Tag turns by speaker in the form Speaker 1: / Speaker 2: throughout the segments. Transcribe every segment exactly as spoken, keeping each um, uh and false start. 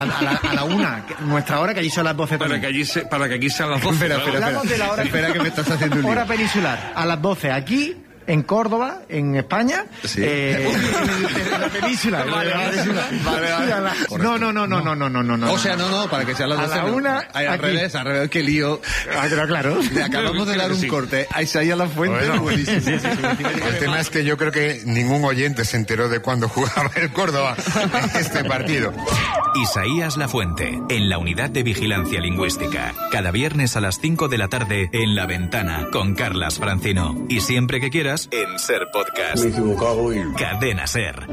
Speaker 1: A la, a la una, nuestra hora, que allí son las doce
Speaker 2: para que, allí se, para que aquí sean las doce.
Speaker 1: Espera, espera, espera. Hablamos de la hora, espera que me estás haciendo un lío. Hora peninsular, a las doce aquí, en Córdoba, en España. Sí. Eh, en la península. Vale, vale, vale. No, no, no, no, no, no, no, no.
Speaker 3: O sea, no, no, para que sean las doce.
Speaker 1: A la una,
Speaker 3: Ay, al revés, al revés, qué lío.
Speaker 1: Ah, pero claro.
Speaker 3: Le acabamos de dar un corte a Isaías Lafuente.
Speaker 4: Bueno,
Speaker 3: buenísimo.
Speaker 4: sí, sí, sí, el tema es que yo creo que ningún oyente se enteró de cuándo jugaba el Córdoba en este partido.
Speaker 5: Isaías Lafuente, en la Unidad de Vigilancia Lingüística. Cada viernes a las cinco de la tarde en La Ventana, con Carlas Francino. Y siempre que quieras, en Ser Podcast.
Speaker 6: Me he equivocado y...
Speaker 5: Cadena Ser.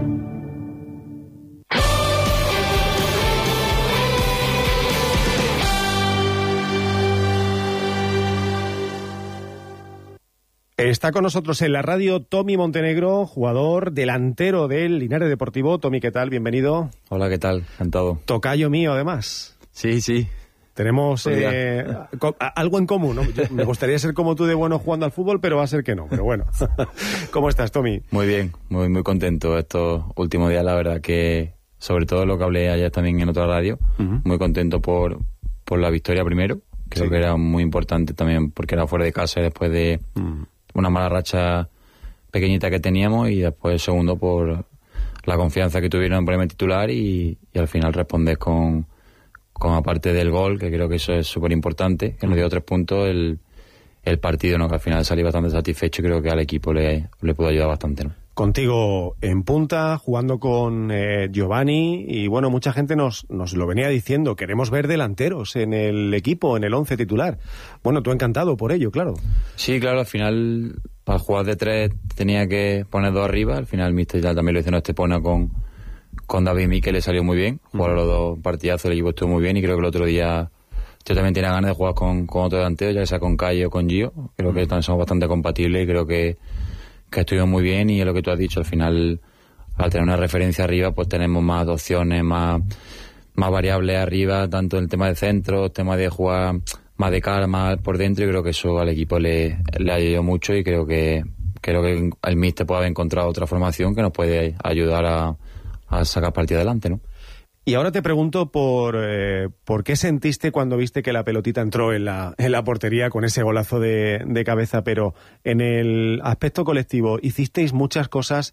Speaker 7: Está con nosotros en la radio Tommy Montenegro, jugador delantero del Linares Deportivo. Tommy, ¿qué tal? Bienvenido.
Speaker 8: Hola, ¿qué tal? Encantado.
Speaker 7: Tocayo mío, además.
Speaker 8: Sí, sí.
Speaker 7: Tenemos eh, co- algo en común, ¿no? Yo, me gustaría ser como tú de bueno jugando al fútbol, pero va a ser que no. Pero bueno. ¿Cómo estás, Tommy?
Speaker 8: Muy bien, muy muy contento estos últimos días. La verdad que, sobre todo lo que hablé ayer también en otra radio, uh-huh. muy contento por, por la victoria primero. Creo sí. que era muy importante también porque era fuera de casa y después de... Uh-huh. una mala racha pequeñita que teníamos, y después segundo por la confianza que tuvieron en ponerme titular y, y al final responder con, con aparte del gol, que creo que eso es súper importante, que nos dio tres puntos el, el partido, ¿no? Que al final salí bastante satisfecho y creo que al equipo le, le pudo ayudar bastante, ¿no?
Speaker 7: Contigo en punta, jugando con eh, Giovanni, y bueno, mucha gente nos, nos lo venía diciendo, queremos ver delanteros en el equipo, en el once titular. Bueno, tú encantado por ello, claro.
Speaker 8: Sí, claro, al final, para jugar de tres tenía que poner dos arriba, al final el míster ya también lo hizo en Estepona con, con David y Mikel, le salió muy bien, jugaron uh-huh. los dos partidazos, el equipo estuvo muy bien, y creo que el otro día yo también tenía ganas de jugar con, con otro delantero, ya sea con Calle o con Gio, creo uh-huh. que también somos bastante compatibles y creo que que estuvimos muy bien, y es lo que tú has dicho, al final al tener una referencia arriba pues tenemos más opciones, más, más variables arriba, tanto en el tema de centro, tema de jugar más de cara, más por dentro, y creo que eso al equipo le, le ayudó mucho, y creo que creo que el míster puede haber encontrado otra formación que nos puede ayudar a, a sacar partido adelante, ¿no?
Speaker 7: Y ahora te pregunto por eh, por qué sentiste cuando viste que la pelotita entró en la, en la portería con ese golazo de, de cabeza, pero en el aspecto colectivo hicisteis muchas cosas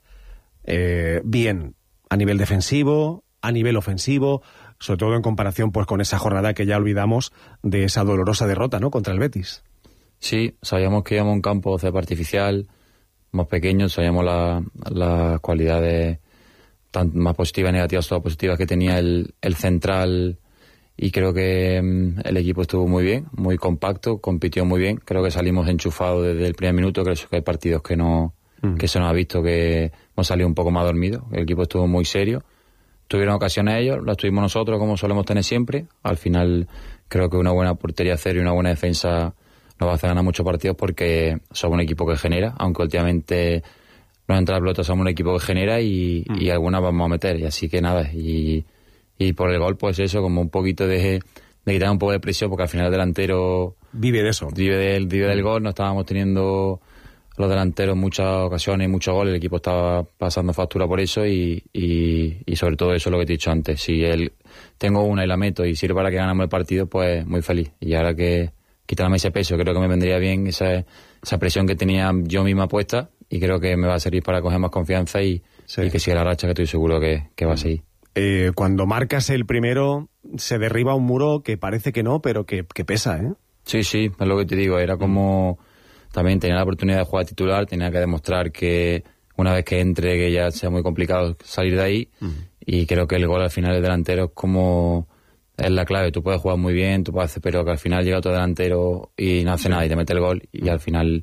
Speaker 7: eh, bien, a nivel defensivo, a nivel ofensivo, sobre todo en comparación pues con esa jornada que ya olvidamos de esa dolorosa derrota, ¿no?, contra el Betis.
Speaker 8: Sí, sabíamos que íbamos a un campo césped artificial, más pequeño, sabíamos las la cualidades tanto más positivas y negativas, todas positivas que tenía el, el central, y creo que um, el equipo estuvo muy bien, muy compacto, compitió muy bien, creo que salimos enchufados desde el primer minuto, creo que hay partidos que no mm. que se nos ha visto que hemos salido un poco más dormidos, el equipo estuvo muy serio, tuvieron ocasiones ellos, las tuvimos nosotros como solemos tener siempre, al final creo que una buena portería cero y una buena defensa nos va a hacer ganar muchos partidos porque somos un equipo que genera, aunque últimamente no entra la pelota, somos un equipo que genera y, mm. y algunas vamos a meter, y así que nada, y, y por el gol pues eso, como un poquito de, de quitar un poco de presión, porque al final el delantero
Speaker 7: vive de eso,
Speaker 8: vive del, vive del gol, no estábamos teniendo los delanteros muchas ocasiones, muchos goles, el equipo estaba pasando factura por eso, y, y, y sobre todo eso es lo que te he dicho antes, si el, tengo una y la meto y sirve para que ganamos el partido, pues muy feliz, y ahora que quitarme ese peso, creo que me vendría bien esa, esa presión que tenía yo misma puesta, y creo que me va a servir para coger más confianza y, sí. y que siga la racha, que estoy seguro que, que va a seguir.
Speaker 7: Eh, cuando marcas el primero, se derriba un muro que parece que no, pero que, que pesa, ¿eh?
Speaker 8: Sí, sí, es lo que te digo, era como... También tenía la oportunidad de jugar titular, tenía que demostrar que una vez que entre, que ya sea muy complicado salir de ahí, uh-huh. y creo que el gol al final del delantero es como... es la clave, tú puedes jugar muy bien, tú puedes hacer, pero que al final llega otro delantero y no hace sí. nada y te mete el gol, y al final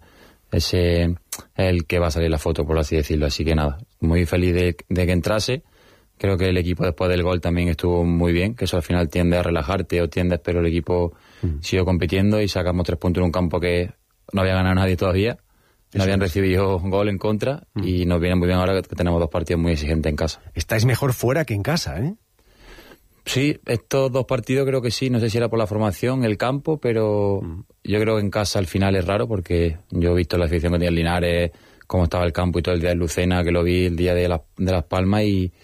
Speaker 8: ese es el que va a salir la foto, por así decirlo. Así que nada, muy feliz de, de que entrase. Creo que el equipo después del gol también estuvo muy bien, que eso al final tiende a relajarte o tiendes, pero el equipo mm. siguió compitiendo y sacamos tres puntos en un campo que no había ganado nadie todavía, no eso habían es. recibido gol en contra, mm. y nos viene muy bien ahora que tenemos dos partidos muy exigentes en casa.
Speaker 7: Estáis mejor fuera que en casa, ¿eh?
Speaker 8: Sí, estos dos partidos creo que sí, no sé si era por la formación, el campo, pero mm. yo creo que en casa al final es raro, porque yo he visto la afición que tenía el Linares, cómo estaba el campo y todo el día de Lucena, que lo vi el día de, la, de Las Palmas, y,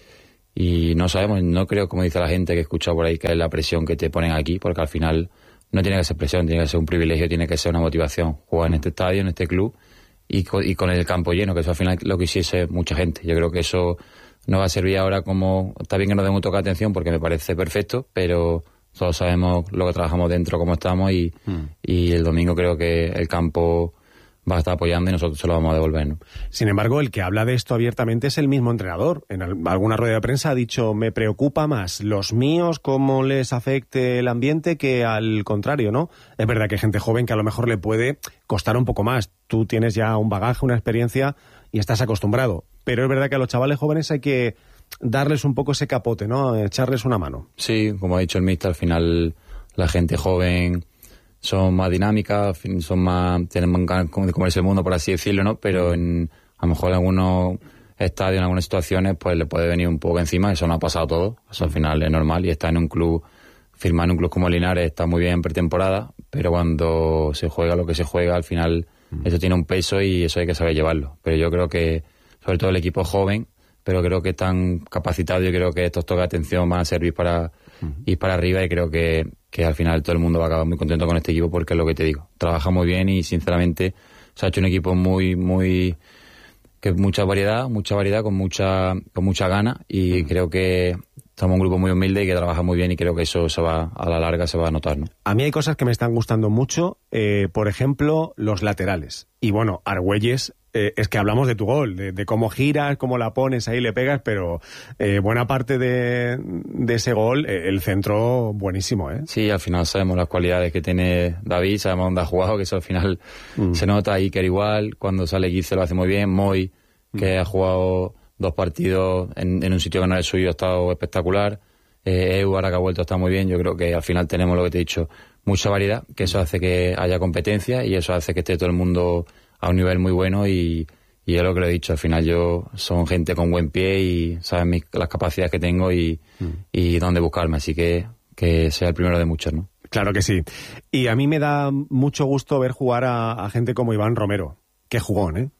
Speaker 8: y no sabemos, no creo, como dice la gente que he escuchado por ahí, que es la presión que te ponen aquí, porque al final no tiene que ser presión, tiene que ser un privilegio, tiene que ser una motivación, jugar en este estadio, en este club, y con, y con el campo lleno, que eso al final lo que hiciese mucha gente. Yo creo que eso nos va a servir ahora como, está bien que nos demos toque de atención porque me parece perfecto, pero todos sabemos lo que trabajamos dentro, cómo estamos, y, mm. y el domingo creo que el campo va a estar apoyando y nosotros se lo vamos a devolver, ¿no?
Speaker 7: Sin embargo, el que habla de esto abiertamente es el mismo entrenador. En alguna rueda de prensa ha dicho, me preocupa más los míos, cómo les afecte el ambiente, que al contrario, ¿no? Es verdad que hay gente joven que a lo mejor le puede costar un poco más. Tú tienes ya un bagaje, una experiencia y estás acostumbrado. Pero es verdad que a los chavales jóvenes hay que darles un poco ese capote, ¿no? Echarles una mano.
Speaker 8: Sí, como ha dicho el míster, al final la gente joven son más dinámicas, son más, tienen más ganas de comerse el mundo, por así decirlo, ¿no? Pero en, a lo mejor en algunos estadios, en algunas situaciones, pues le puede venir un poco encima. Eso no ha pasado todo, eso al final es normal, y está en un club, firmar en un club como Linares está muy bien en pretemporada, pero cuando se juega lo que se juega, al final eso tiene un peso y eso hay que saber llevarlo. Pero yo creo que, sobre todo el equipo joven, pero creo que están capacitados, yo creo que estos toques de atención van a servir para ir para arriba, y creo que, que al final todo el mundo va a acabar muy contento con este equipo, porque es lo que te digo, trabaja muy bien y sinceramente se ha hecho un equipo muy, muy, que mucha variedad, mucha variedad, con mucha, con mucha gana, y creo que somos un grupo muy humilde y que trabaja muy bien, y creo que eso se va, a la larga se va a notar, ¿no?
Speaker 7: A mí hay cosas que me están gustando mucho, eh, por ejemplo, los laterales. Y bueno, Argüelles, eh, es que hablamos de tu gol, de, de cómo giras, cómo la pones, ahí le pegas, pero eh, buena parte de, de ese gol, eh, el centro buenísimo, ¿eh?
Speaker 8: Sí, al final sabemos las cualidades que tiene David, sabemos dónde ha jugado, que eso al final mm. se nota. Iker igual, cuando sale Guiz se lo hace muy bien, Moy, que mm. ha jugado dos partidos en, en un sitio que no es suyo, ha estado espectacular. Eh, Eu, ahora que ha vuelto, está muy bien. Yo creo que al final tenemos lo que te he dicho, mucha variedad, que eso hace que haya competencia y eso hace que esté todo el mundo a un nivel muy bueno, y, y es lo que lo he dicho, al final yo son gente con buen pie y saben mis, las capacidades que tengo y, mm. y dónde buscarme, así que que sea el primero de muchos, ¿no?
Speaker 7: Claro que sí. Y a mí me da mucho gusto ver jugar a, a gente como Iván Romero. Qué jugón, ¿eh?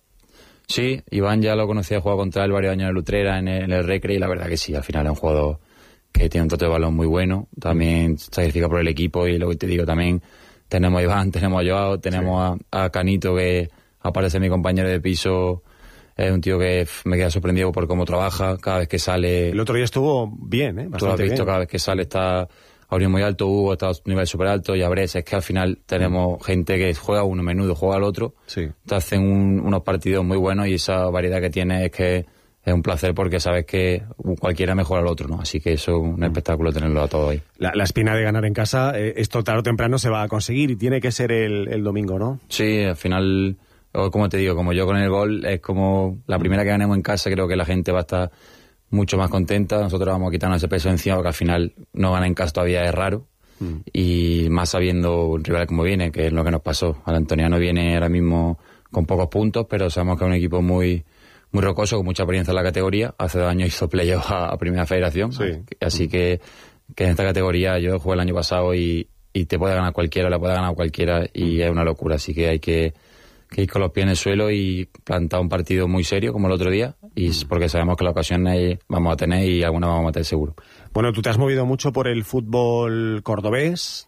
Speaker 8: Sí, Iván ya lo conocía, he jugado contra él varios años en el Utrera, en el, en el Recre, y la verdad que sí, al final es un jugador que tiene un toque de balón muy bueno, también sacrifica por el equipo, y lo que te digo, también tenemos a Iván, tenemos a Joao, tenemos sí. a, a Canito, que aparte de ser mi compañero de piso, es un tío que me queda sorprendido por cómo trabaja, cada vez que sale.
Speaker 7: El otro día estuvo bien, ¿eh? Bastante.
Speaker 8: Tú lo has visto,
Speaker 7: bien.
Speaker 8: Cada vez que sale está a un nivel muy alto, Hugo está a un nivel súper alto, y Abres, es que al final tenemos mm. gente que juega uno menudo, juega al otro,
Speaker 7: sí.
Speaker 8: te hacen un, unos partidos muy buenos, y esa variedad que tiene es que es un placer, porque sabes que cualquiera mejora al otro, ¿no? Así que eso es un espectáculo tenerlo a todo ahí.
Speaker 7: La, la espina de ganar en casa, eh, esto tarde o temprano se va a conseguir, y tiene que ser el, el domingo, ¿no?
Speaker 8: Sí, al final, como te digo, como yo con el gol, es como la primera que ganemos en casa, creo que la gente va a estar mucho más contenta, nosotros vamos a quitarnos ese peso encima, porque al final no ganar en casa todavía es raro, mm. y más sabiendo un rival como viene, que es lo que nos pasó. Al Antoniano viene ahora mismo con pocos puntos, pero sabemos que es un equipo muy muy rocoso, con mucha experiencia en la categoría. Hace dos años hizo playoff a, a Primera Federación,
Speaker 7: sí.
Speaker 8: así que, que en esta categoría yo jugué el año pasado y, y te puede ganar cualquiera, la puede ganar cualquiera, y mm. es una locura, así que hay que, que ir con los pies en el suelo y plantar un partido muy serio como el otro día, y mm. porque sabemos que las ocasiones vamos a tener y alguna vamos a meter seguro.
Speaker 7: Bueno, tú te has movido mucho por el fútbol cordobés,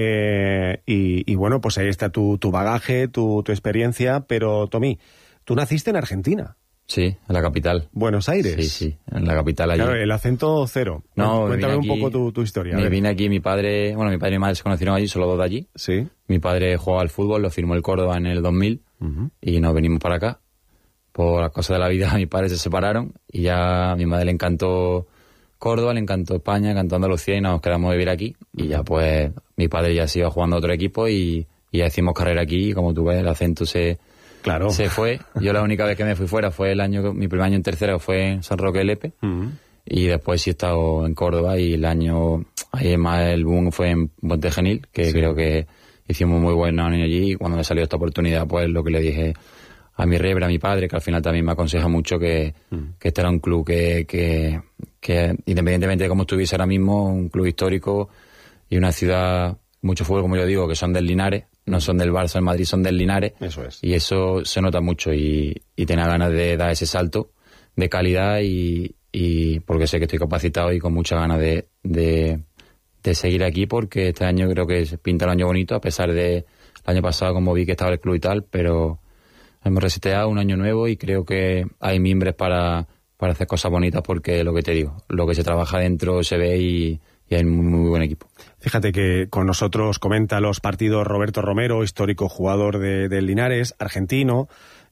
Speaker 7: eh, y, y bueno, pues ahí está tu, tu bagaje, tu, tu experiencia, pero Tommy, tú naciste en Argentina.
Speaker 8: Sí, en la capital.
Speaker 7: ¿Buenos Aires?
Speaker 8: Sí, sí, en la capital allí.
Speaker 7: Claro, el acento cero.
Speaker 8: No,
Speaker 7: cuéntame
Speaker 8: aquí,
Speaker 7: un poco tu, tu historia.
Speaker 8: Me vine aquí, mi padre, bueno, mi padre y mi madre se conocieron allí, solo dos de allí.
Speaker 7: Sí.
Speaker 8: Mi padre jugaba al fútbol, lo firmó el Córdoba en el dos mil, uh-huh. y nos venimos para acá. Por las cosas de la vida, mis padres se separaron, y ya a mi madre le encantó Córdoba, le encantó España, le encantó Andalucía, y nos quedamos a vivir aquí. Y ya pues, mi padre ya se iba jugando a otro equipo, y, y ya hicimos carrera aquí, y como tú ves, el acento se...
Speaker 7: Claro.
Speaker 8: Se fue. Yo la única vez que me fui fuera fue el año, mi primer año en tercera fue en San Roque de Lepe. Uh-huh. Y después sí he estado en Córdoba, y el año, ahí más el boom fue en Puente Genil, que sí. creo que hicimos muy buen año allí, y cuando me salió esta oportunidad, pues lo que le dije a mi rebre, a mi padre, que al final también me aconseja mucho que, uh-huh. que este era un club que, que, que, independientemente de cómo estuviese ahora mismo, un club histórico y una ciudad, mucho fútbol, como yo digo, que son del Linares. No son del Barça, del Madrid, son del Linares.
Speaker 7: Eso es.
Speaker 8: Y eso se nota mucho, y, y tenía ganas de dar ese salto de calidad y, y porque sé que estoy capacitado y con muchas ganas de, de, de seguir aquí, porque este año creo que pinta el año bonito, a pesar de el año pasado como vi que estaba el club y tal, pero hemos reseteado un año nuevo y creo que hay mimbres para, para hacer cosas bonitas, porque lo que te digo, lo que se trabaja dentro se ve y, y hay un muy, muy buen equipo.
Speaker 7: Fíjate que con nosotros comenta los partidos Roberto Romero, histórico jugador de, del Linares, argentino,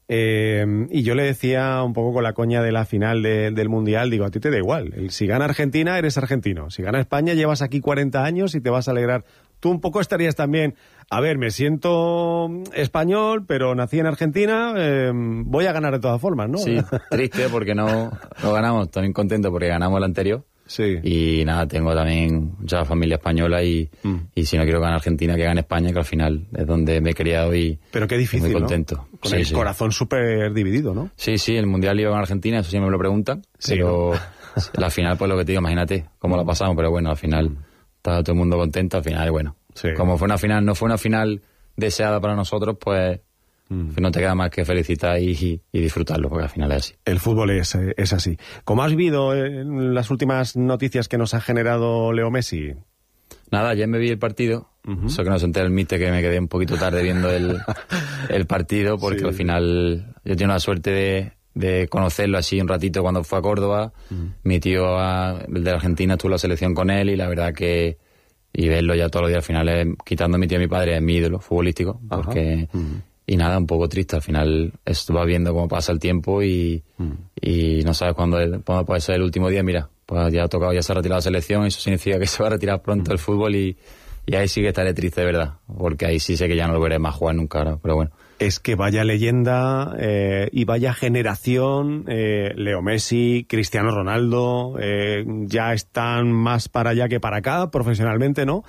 Speaker 7: eh, y yo le decía un poco con la coña de la final de, del Mundial, digo, a ti te da igual, si gana Argentina eres argentino, si gana España llevas aquí cuarenta años y te vas a alegrar. Tú un poco estarías también, a ver, me siento español, pero nací en Argentina, eh, voy a ganar de todas formas, ¿no?
Speaker 8: Sí, triste porque no, no ganamos, también contento porque ganamos el anterior.
Speaker 7: Sí.
Speaker 8: Y nada, tengo también mucha familia española y, mm. y si no quiero ganar Argentina, que gane España, que al final es donde me he criado y
Speaker 7: pero qué difícil,
Speaker 8: muy contento.
Speaker 7: ¿no? Con
Speaker 8: sí,
Speaker 7: el
Speaker 8: sí.
Speaker 7: corazón súper dividido, ¿no?
Speaker 8: Sí, sí, el Mundial iba con Argentina, eso siempre me lo preguntan, sí, pero ¿no? La final, pues lo que te digo, imagínate cómo mm. la pasamos, pero bueno, al final mm. está todo el mundo contento, al final, bueno, sí. Como fue una final, no fue una final deseada para nosotros, pues no te queda más que felicitar y, y, y disfrutarlo, porque al final es así.
Speaker 7: El fútbol es, es así. ¿Cómo has visto en las últimas noticias que nos ha generado Leo Messi?
Speaker 8: Nada, ayer me vi el partido, uh-huh. Eso que no senté el mite, que me quedé un poquito tarde viendo el, el partido, porque sí. Al final yo tengo la suerte de, de conocerlo así un ratito cuando fue a Córdoba. Uh-huh. Mi tío, el de Argentina, estuvo en la selección con él y la verdad que... Y verlo ya todos los días, al final, es, quitando a mi tío y a mi padre, es mi ídolo futbolístico, uh-huh. Porque... Uh-huh. Y nada, un poco triste. Al final vas viendo cómo pasa el tiempo y, mm. y no sabes cuándo, cuándo puede ser el último día. Mira, pues ya ha tocado, ya se ha retirado la selección, eso significa que se va a retirar pronto mm. el fútbol y, y ahí sí que estaré triste, de verdad. Porque ahí sí sé que ya no lo veré más jugar nunca, ¿no? Pero bueno.
Speaker 7: Es que vaya leyenda eh, y vaya generación, eh, Leo Messi, Cristiano Ronaldo, eh, ya están más para allá que para acá, profesionalmente, ¿no?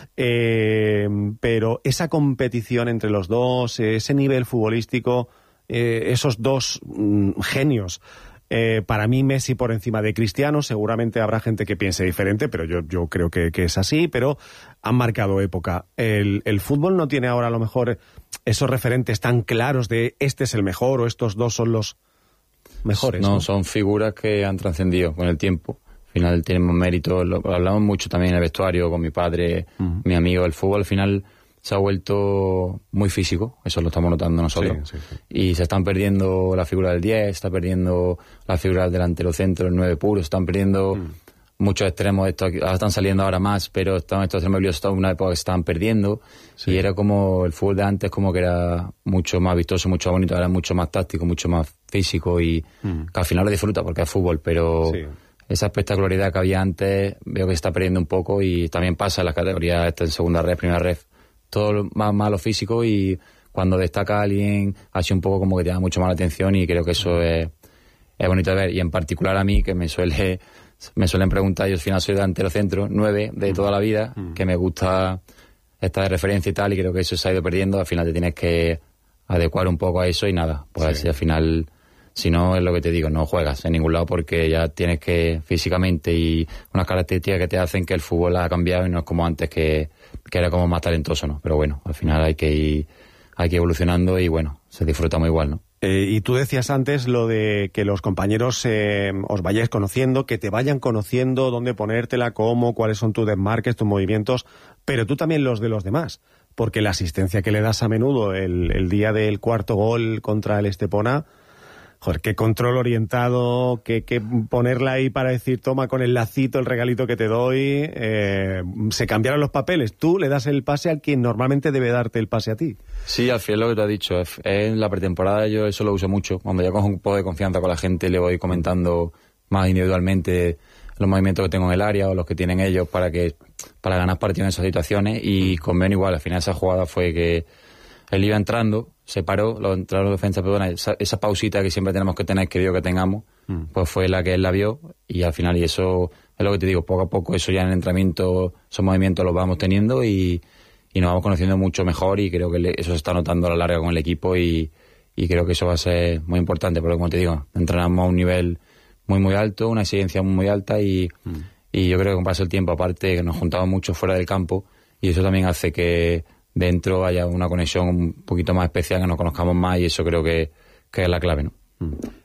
Speaker 7: Eh, pero esa competición entre los dos, ese nivel futbolístico, eh, esos dos mm, genios, Eh, para mí Messi por encima de Cristiano, seguramente habrá gente que piense diferente, pero yo, yo creo que, que es así, pero han marcado época. El, el fútbol no tiene ahora a lo mejor esos referentes tan claros de este es el mejor o estos dos son los mejores.
Speaker 8: No,
Speaker 7: ¿no?
Speaker 8: Son figuras que han trascendido con el tiempo. Al final tienen más mérito, lo hablamos mucho también en el vestuario con mi padre, uh-huh. Mi amigo. El fútbol al final se ha vuelto muy físico, eso lo estamos notando nosotros, sí, sí, sí. Y se están perdiendo la figura del diez, se está perdiendo la figura del delantero centro, el nueve puro, se están perdiendo mm. muchos extremos, esto, están saliendo ahora más, pero están estos extremos en una época que se estaban perdiendo, sí. Y era como el fútbol de antes, como que era mucho más vistoso, mucho más bonito, era mucho más táctico, mucho más físico y mm. que al final lo disfruta porque es fútbol, pero... Sí. Esa espectacularidad que había antes veo que se está perdiendo un poco y también pasa en las categorías esta en segunda red, primera red, todo más malo físico y cuando destaca a alguien así un poco como que te da mucho más la atención y creo que eso es, es bonito de ver y en particular a mí que me suele me suelen preguntar, yo al final soy delantero centro, nueve de toda la vida, mm. que me gusta esta de referencia y tal y creo que eso se ha ido perdiendo, al final te tienes que adecuar un poco a eso y nada, pues sí. Al final si no es lo que te digo, no juegas en ningún lado porque ya tienes que físicamente y unas características que te hacen que el fútbol ha cambiado y no es como antes que, que era como más talentoso, ¿no? Pero bueno, al final hay que ir, hay que ir evolucionando y bueno, se disfruta muy igual, ¿no?
Speaker 7: Eh, y tú decías antes lo de que los compañeros eh, os vayáis conociendo, que te vayan conociendo, dónde ponértela, cómo, cuáles son tus desmarques, tus movimientos, pero tú también los de los demás, porque la asistencia que le das a menudo el, el día del cuarto gol contra el Estepona, joder, qué control orientado, qué, qué ponerla ahí para decir, toma con el lacito el regalito que te doy, eh, se cambiaron los papeles, tú le das el pase a quien normalmente debe darte el pase a ti.
Speaker 8: Sí, al final lo que te has dicho, en la pretemporada yo eso lo uso mucho, cuando ya cojo un poco de confianza con la gente le voy comentando más individualmente los movimientos que tengo en el área o los que tienen ellos para que para ganar partidos en esas situaciones y con Ben igual, al final esa jugada fue que él iba entrando, se paró, lo entraron los defensas, perdona, esa, esa pausita que siempre tenemos que tener, que digo que tengamos, mm. pues fue la que él la vio y al final, y eso es lo que te digo, poco a poco eso ya en el entrenamiento, esos movimientos los vamos teniendo y, y nos vamos conociendo mucho mejor y creo que le, eso se está notando a la larga con el equipo y, y creo que eso va a ser muy importante, porque como te digo, entrenamos a un nivel muy muy alto, una exigencia muy muy alta y, mm. y yo creo que con paso el tiempo, aparte que nos juntamos mucho fuera del campo y eso también hace que dentro haya una conexión un poquito más especial, que nos conozcamos más y eso creo que, que es la clave, ¿no?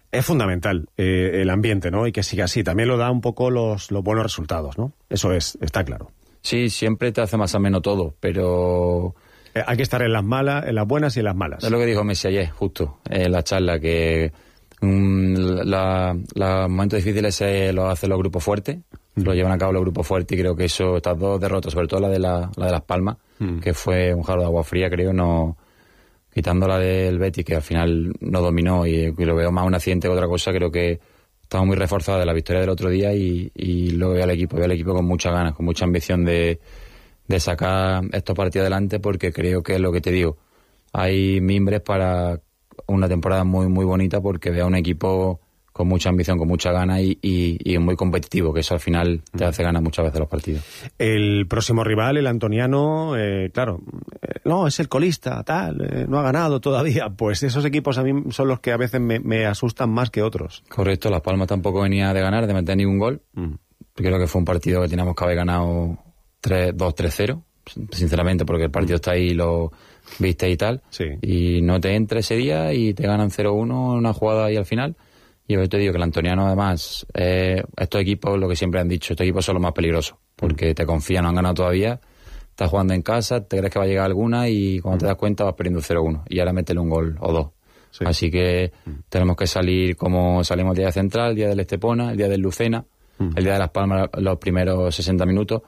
Speaker 7: Es fundamental eh, el ambiente, ¿no? Y que siga así. También lo da un poco los, los buenos resultados, ¿no? Eso es, está claro.
Speaker 8: Sí, siempre te hace más ameno todo, pero...
Speaker 7: Eh, hay que estar en las malas, en las buenas y en las malas.
Speaker 8: Es lo que dijo Messi ayer, justo, en la charla, que mm, la, los momentos difíciles se los hacen los grupos fuertes, mm. lo llevan a cabo los grupos fuertes, y creo que eso, estas dos derrotas, sobre todo la de, la, la de Las Palmas, mm. que fue un jarro de agua fría, creo, no... Quitando la del Betis, que al final no dominó, y, y lo veo más un accidente que otra cosa, creo que estamos muy reforzados de la victoria del otro día, y, y luego veo al equipo, veo al equipo con muchas ganas, con mucha ambición de, de sacar estos partidos adelante, porque creo que es lo que te digo, hay mimbres para una temporada muy muy bonita, porque veo a un equipo con mucha ambición, con mucha ganas y, y, y muy competitivo, que eso al final te hace ganar muchas veces los partidos.
Speaker 7: El próximo rival, el antoniano, eh, claro, eh, no, es el colista, tal, eh, no ha ganado todavía. Pues esos equipos a mí son los que a veces me, me asustan más que otros.
Speaker 8: Correcto, Las Palmas tampoco venía de ganar, de meter ningún gol. Mm. Creo que fue un partido que teníamos que haber ganado dos tres cero, sinceramente, porque el partido está ahí, lo viste y tal,
Speaker 7: sí.
Speaker 8: Y no te entra ese día y te ganan cero uno, una jugada ahí al final. Y yo te digo que el antoniano, además, eh, estos equipos, lo que siempre han dicho, estos equipos son los más peligrosos, porque te confían, no han ganado todavía, estás jugando en casa, te crees que va a llegar alguna y cuando mm. te das cuenta vas perdiendo cero uno y ahora métele un gol o dos. Sí. Así que mm. tenemos que salir como salimos el día de Central, el día del Estepona, el día del Lucena, mm. el día de Las Palmas, los primeros sesenta minutos,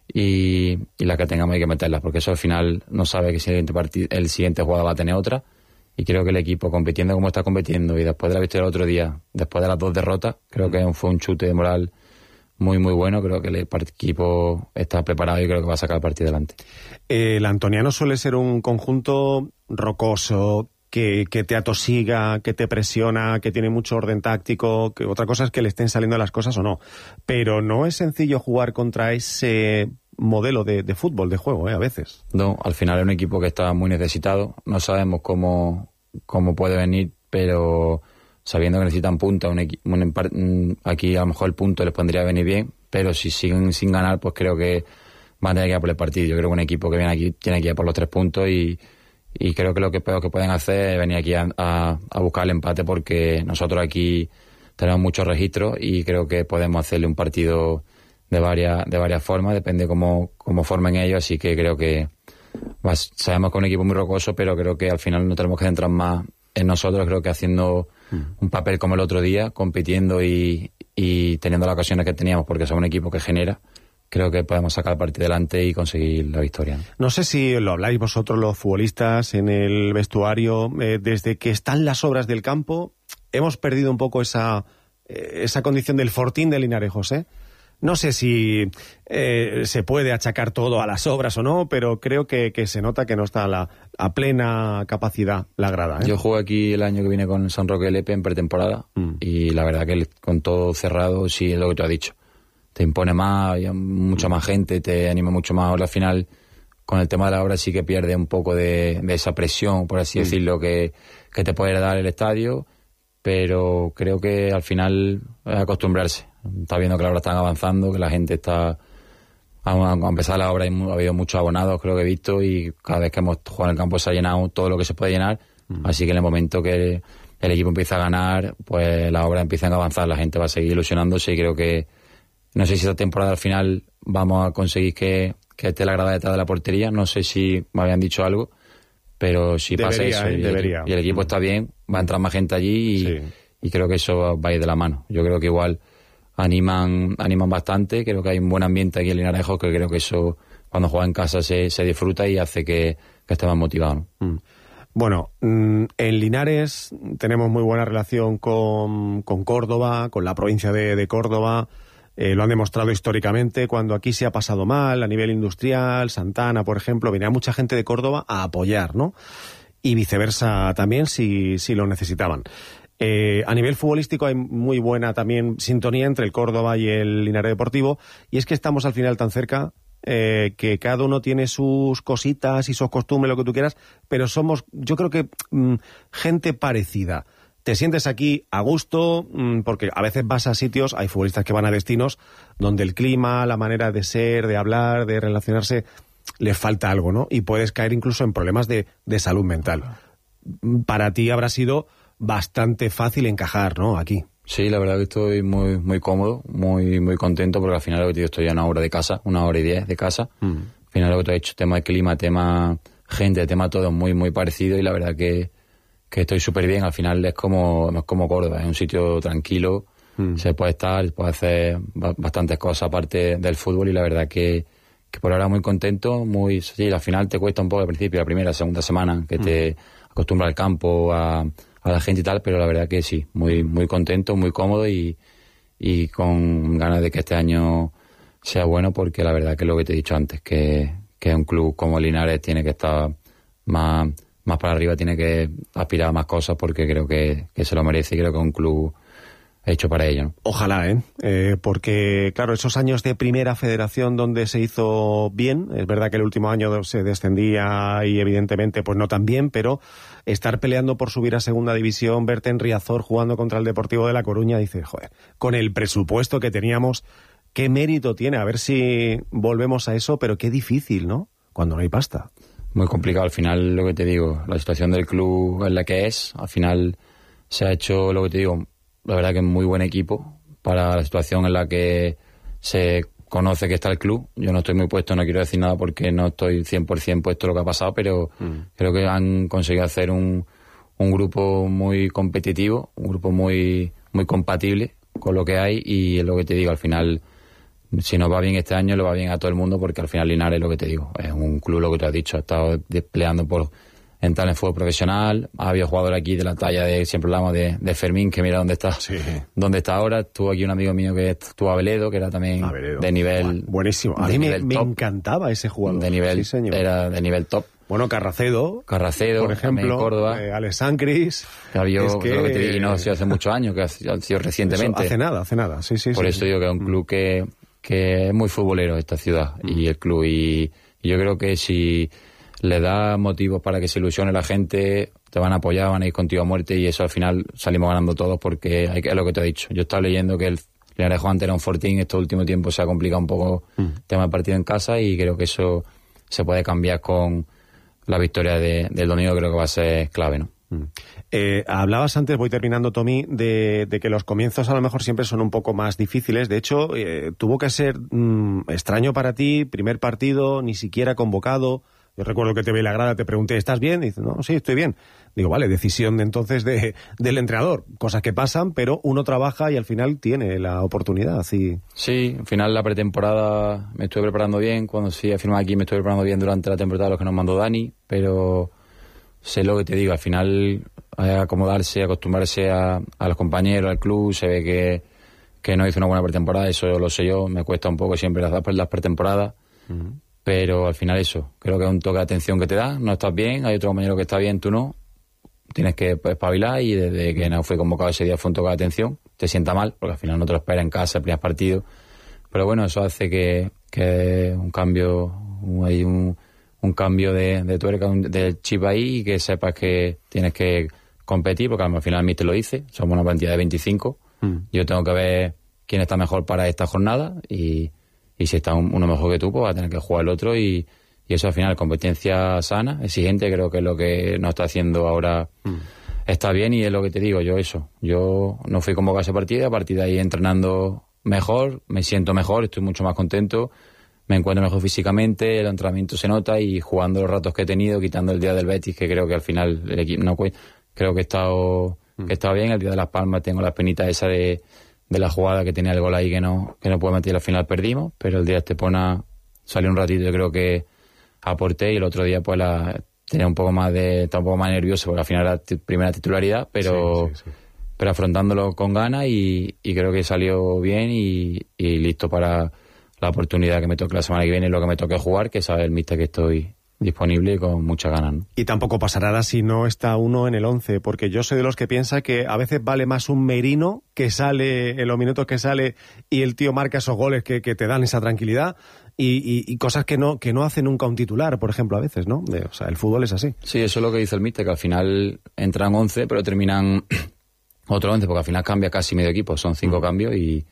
Speaker 8: y, y las que tengamos hay que meterlas, porque eso al final no sabe que el siguiente, partido, el siguiente jugada va a tener otra. Y creo que el equipo, compitiendo como está compitiendo, y después de la victoria del otro día, después de las dos derrotas, creo que fue un chute de moral muy, muy bueno. Creo que el equipo está preparado y creo que va a sacar el partido adelante.
Speaker 7: El antoniano suele ser un conjunto rocoso, que, que te atosiga, que te presiona, que tiene mucho orden táctico, que otra cosa es que le estén saliendo las cosas o no. Pero no es sencillo jugar contra ese modelo de, de fútbol, de juego, ¿eh? A veces.
Speaker 8: No, al final es un equipo que está muy necesitado. No sabemos cómo, cómo puede venir, pero sabiendo que necesitan puntos, un equi- un, aquí a lo mejor el punto les pondría a venir bien, pero si siguen sin ganar, pues creo que van a tener que ir a por el partido. Yo creo que un equipo que viene aquí tiene que ir a por los tres puntos, y, y creo que lo que peor que pueden hacer es venir aquí a, a, a buscar el empate, porque nosotros aquí tenemos muchos registros y creo que podemos hacerle un partido de varias de varias formas, depende cómo, cómo formen ellos, así que creo que vas, sabemos que es un equipo muy rocoso, pero creo que al final no tenemos que centrar más en nosotros. Creo que haciendo mm. un papel como el otro día, compitiendo y, y teniendo las ocasiones que teníamos, porque somos un equipo que genera, creo que podemos sacar el partido adelante y conseguir la victoria.
Speaker 7: No sé si lo habláis vosotros los futbolistas en el vestuario, eh, desde que están las obras del campo, hemos perdido un poco esa, eh, esa condición del fortín de Linarejos, ¿eh? No sé si eh, se puede achacar todo a las obras o no, pero creo que, que se nota que no está a, la, a plena capacidad la grada, ¿eh?
Speaker 8: Yo jugué aquí el año que vine con San Roque de Lepe en pretemporada, mm. y la verdad que con todo cerrado, sí es lo que tú has dicho. Te impone más, hay mucha más gente, te anima mucho más. Ahora al final, con el tema de la obra sí que pierde un poco de, de esa presión, por así mm. decirlo, que, que te puede dar el estadio, pero creo que al final es acostumbrarse. Está viendo que la obra están avanzando, que la gente está... A empezar la obra ha habido muchos abonados, creo que he visto, y cada vez que hemos jugado en el campo se ha llenado todo lo que se puede llenar. Mm. Así que en el momento que el equipo empieza a ganar, pues la obra empieza a avanzar, la gente va a seguir ilusionándose, y creo que... No sé si esta temporada al final vamos a conseguir que, que esté la grada detrás de la portería. No sé si me habían dicho algo, pero si
Speaker 7: debería,
Speaker 8: pasa eso
Speaker 7: eh,
Speaker 8: y,
Speaker 7: debería.
Speaker 8: y el equipo está bien, va a entrar más gente allí, y, sí. y creo que eso va a ir de la mano. Yo creo que igual animan animan bastante, creo que hay un buen ambiente aquí en Linarejos, que creo que eso cuando juega en casa se, se disfruta y hace que, que esté más motivado, ¿no?
Speaker 7: Mm. Bueno, en Linares tenemos muy buena relación con, con Córdoba, con la provincia de, de Córdoba. Eh, lo han demostrado históricamente. Cuando aquí se ha pasado mal a nivel industrial, Santana, por ejemplo, venía mucha gente de Córdoba a apoyar, ¿no? Y viceversa también, si, si lo necesitaban. Eh, a nivel futbolístico hay muy buena también sintonía entre el Córdoba y el Linares Deportivo, y es que estamos al final tan cerca, eh, que cada uno tiene sus cositas y sus costumbres, lo que tú quieras, pero somos, yo creo que mmm, gente parecida. Te sientes aquí a gusto, mmm, porque a veces vas a sitios, hay futbolistas que van a destinos donde el clima, la manera de ser, de hablar, de relacionarse, les falta algo, ¿no? Y puedes caer incluso en problemas de, de salud mental. Para ti habrá sido bastante fácil encajar, ¿no? Aquí.
Speaker 8: Sí, la verdad que estoy muy muy cómodo, muy muy contento, porque al final lo que te digo, estoy a una hora de casa, una hora y diez de casa. Mm. Al final lo que te he dicho, tema de clima, tema gente, tema todo muy muy parecido, y la verdad que, que estoy súper bien. Al final es como, no es como Córdoba, es un sitio tranquilo, mm. se puede estar, puede hacer bastantes cosas aparte del fútbol, y la verdad que, que por ahora muy contento, muy sí, al final te cuesta un poco al principio, la primera, segunda semana, que mm. te acostumbras al campo, a a la gente y tal, pero la verdad que sí, muy muy contento, muy cómodo y, y con ganas de que este año sea bueno, porque la verdad que es lo que te he dicho antes, que, que un club como Linares tiene que estar más, más para arriba, tiene que aspirar a más cosas, porque creo que, que se lo merece, y creo que es un club hecho para ello, ¿no?
Speaker 7: Ojalá, ¿eh? ¿eh? Porque, claro, esos años de primera federación donde se hizo bien, es verdad que el último año se descendía y evidentemente pues no tan bien, pero estar peleando por subir a segunda división, verte en Riazor jugando contra el Deportivo de La Coruña, dices, joder, con el presupuesto que teníamos, qué mérito tiene, a ver si volvemos a eso, pero qué difícil, ¿no? Cuando no hay pasta.
Speaker 8: Muy complicado, al final, lo que te digo, la situación del club es la que es, al final se ha hecho, lo que te digo, la verdad que es muy buen equipo para la situación en la que se conoce que está el club. Yo no estoy muy puesto, no quiero decir nada porque no estoy cien por ciento puesto lo que ha pasado, pero mm. creo que han conseguido hacer un, un grupo muy competitivo, un grupo muy, muy compatible con lo que hay, y es lo que te digo, al final, si nos va bien este año, le va bien a todo el mundo, porque al final Linares, lo que te digo, es un club, lo que te has dicho, ha estado desplegando por entrar en fútbol profesional. Ha habido jugadores aquí de la talla de, siempre hablamos de, de Fermín, que mira dónde está, sí. dónde está ahora. Estuvo aquí un amigo mío que estuvo a Veledo, que era también Aveledo. de nivel...
Speaker 7: Buenísimo. A mí me, me encantaba ese jugador.
Speaker 8: De nivel,
Speaker 7: sí, señor.
Speaker 8: Era de nivel top.
Speaker 7: Bueno, Carracedo.
Speaker 8: Carracedo,
Speaker 7: por ejemplo,
Speaker 8: Córdoba.
Speaker 7: Eh, Alex Sancris.
Speaker 8: Que había, es que, lo que te digo, y no ha sido hace muchos años, que ha sido recientemente.
Speaker 7: Eso, hace nada, hace nada, sí, sí.
Speaker 8: Por
Speaker 7: sí,
Speaker 8: eso
Speaker 7: sí.
Speaker 8: digo que es un club que, que es muy futbolero, esta ciudad, mm. y el club, y, y yo creo que si le da motivos para que se ilusione la gente, te van a apoyar, van a ir contigo a muerte, y eso al final salimos ganando todos, porque hay que, es lo que te he dicho. Yo estaba leyendo que el Linares antes era un fortín, este último tiempo se ha complicado un poco el mm. tema de partido en casa, y creo que eso se puede cambiar con la victoria de, del domingo. Creo que va a ser clave, ¿no?
Speaker 7: Mm. Eh, hablabas antes, voy terminando, Tommy, de, de que los comienzos a lo mejor siempre son un poco más difíciles. De hecho, eh, tuvo que ser mm, extraño para ti, primer partido, ni siquiera convocado. Yo recuerdo que te vi la grada, te pregunté, ¿estás bien? Y dices, no, sí, estoy bien. Digo, vale, decisión de entonces de, del entrenador. Cosas que pasan, pero uno trabaja y al final tiene la oportunidad. Así.
Speaker 8: Sí, al final la pretemporada me estuve preparando bien. Cuando sí he firmado aquí me estuve preparando bien durante la temporada, lo que nos mandó Dani. Pero sé lo que te digo, al final acomodarse, acostumbrarse a, a los compañeros, al club, se ve que, que no hizo una buena pretemporada, eso lo sé yo. Me cuesta un poco siempre las, las pretemporadas. Uh-huh. Pero al final eso, creo que es un toque de atención que te da, no estás bien, hay otro compañero que está bien, tú no, tienes que espabilar, y desde que no fui convocado ese día fue un toque de atención, te sienta mal, porque al final no te lo esperas en casa, el primer partido, pero bueno, eso hace que, que un cambio, hay un, un cambio de, de tuerca, del chip ahí, y que sepas que tienes que competir, porque al final el míster lo dice, somos una cantidad de veinticinco, mm. yo tengo que ver quién está mejor para esta jornada, y... y si está uno mejor que tú, pues va a tener que jugar el otro, y, y eso al final, competencia sana, exigente, creo que es lo que nos está haciendo ahora, mm. está bien, y es lo que te digo, yo eso, yo no fui convocado a ese partido, a partir de ahí entrenando mejor, me siento mejor, estoy mucho más contento, me encuentro mejor físicamente, el entrenamiento se nota, y jugando los ratos que he tenido, quitando el día del Betis, que creo que al final el equipo no, creo que he estado, mm. que he estado bien, el día de Las Palmas tengo la espinita esa de de la jugada que tenía el gol ahí que no que no puede meter, al final perdimos, pero el día de Estepona salió un ratito, yo creo que aporté, y el otro día pues la, tenía un poco más de, estaba un poco más nervioso, porque al final era t- primera titularidad, pero sí, sí, sí. pero afrontándolo con ganas, y, y creo que salió bien, y, y listo para la oportunidad que me toque la semana que viene, lo que me toque jugar, que sabe el míster que estoy disponible con muchas ganas, ¿no?
Speaker 7: Y tampoco pasará nada si no está uno en el once, porque yo soy de los que piensa que a veces vale más un Merino que sale en los minutos que sale, y el tío marca esos goles que, que te dan esa tranquilidad, y, y, y cosas que no que no hace nunca un titular, por ejemplo, a veces, ¿no? De, o sea, el fútbol es así.
Speaker 8: Sí, eso es lo que dice el míster, que al final entran once, pero terminan otro once, porque al final cambia casi medio equipo, son cinco mm. cambios, y,